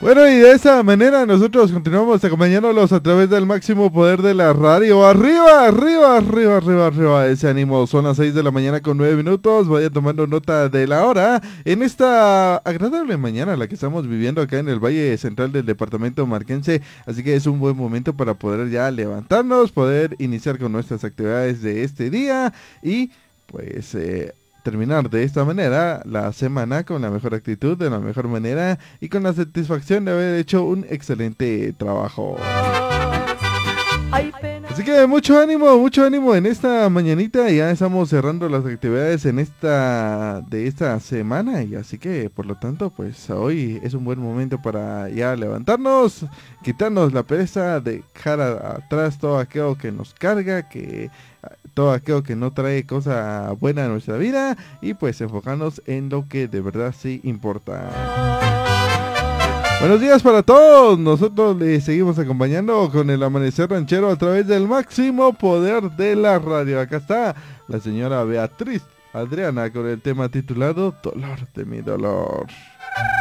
Bueno, y de esa manera nosotros continuamos acompañándolos a través del máximo poder de la radio. Arriba, arriba, arriba, arriba, arriba. Ese ánimo. Son las 6 de la mañana con 9 minutos. Vaya tomando nota de la hora. En esta agradable mañana, la que estamos viviendo acá en el Valle Central del departamento marquense. Así que es un buen momento para poder ya levantarnos, poder iniciar con nuestras actividades de este día. Y pues terminar de esta manera la semana con la mejor actitud, de la mejor manera y con la satisfacción de haber hecho un excelente trabajo. Así que mucho ánimo en esta mañanita. Ya estamos cerrando las actividades en de esta semana y así que por lo tanto pues hoy es un buen momento para ya levantarnos, quitarnos la pereza, dejar atrás todo aquello que nos carga, todo aquello que no trae cosa buena a nuestra vida y pues enfocarnos en lo que de verdad sí importa. Buenos días para todos, nosotros les seguimos acompañando con el amanecer ranchero a través del máximo poder de la radio. Acá está la señora Beatriz Adriana con el tema titulado Dolor de mi dolor.